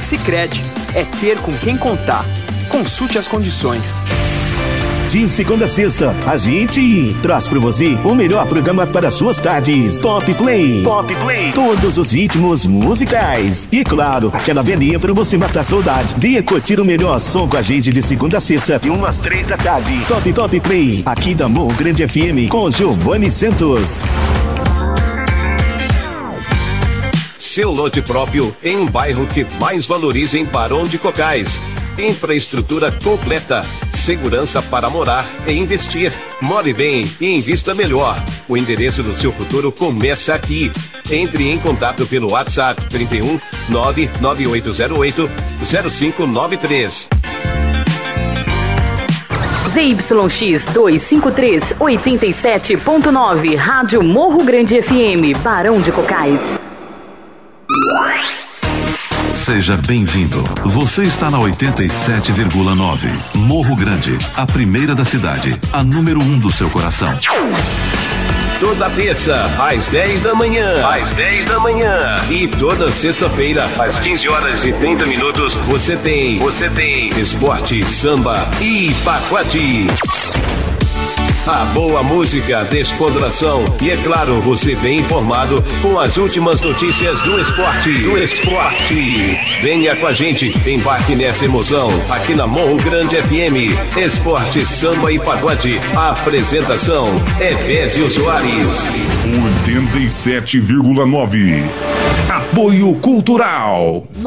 Sicredi, é ter com quem contar. Consulte as condições. De segunda a sexta, a gente traz para você o melhor programa para suas tardes. Pop Play. Pop Play. Todos os ritmos musicais. E claro, aquela velhinha para você matar a saudade. Venha curtir o melhor som com a gente de segunda a sexta, de 1 às 3 da tarde. Top Play, aqui da Morro Grande FM, com Giovanni Santos. Seu lote próprio em um bairro que mais valoriza em Barão de Cocais. Infraestrutura completa, segurança para morar e investir. More bem e invista melhor. O endereço do seu futuro começa aqui. Entre em contato pelo WhatsApp 31 99808 0593. ZYX 253 87.9, Rádio Morro Grande FM, Barão de Cocais. Seja bem-vindo. Você está na 87,9. Morro Grande, a primeira da cidade, a número 1 do seu coração. Toda terça, às 10 da manhã. E toda sexta-feira, às 15h30, você tem esporte, samba e pagode. A boa música, descontração e, é claro, você bem informado com as últimas notícias do esporte. Venha com a gente, embarque nessa emoção aqui na Morro Grande FM. Esporte, samba e pagode. A apresentação é Bézio Soares. 87,9. Apoio Cultural.